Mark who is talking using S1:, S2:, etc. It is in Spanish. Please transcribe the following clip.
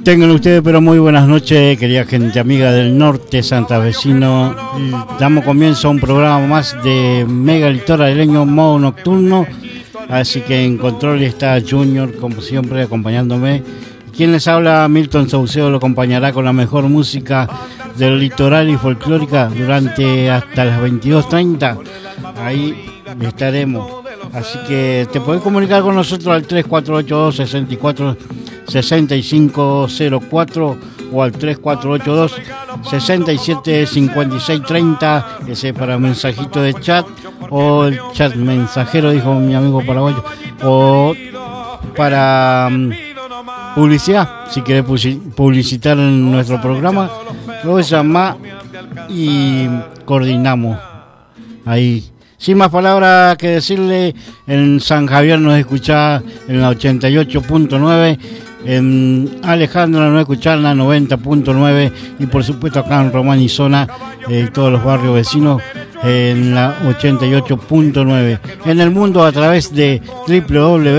S1: Tengan ustedes pero muy buenas noches, querida gente amiga del norte santafesino. Damos comienzo a un programa más de Mega Litoraleño Modo Nocturno. Así que en control está Junior, como siempre, acompañándome. Quien les habla, Milton Saucedo, lo acompañará con la mejor música del litoral y folclórica durante hasta las 22:30. Ahí estaremos. Así que te puedes comunicar con nosotros al 3482-64-6504 o al 3482-675630. Ese es para mensajito de chat o el chat mensajero, dijo mi amigo paraguayo, o para publicidad. Si querés publicitar en nuestro programa, lo llama y coordinamos ahí. Sin más palabras que decirle, en San Javier nos escuchá en la 88.9, en Alejandra nos escuchá en la 90.9 y por supuesto acá en Román y zona, todos los barrios vecinos en la 88.9. En el mundo a través de www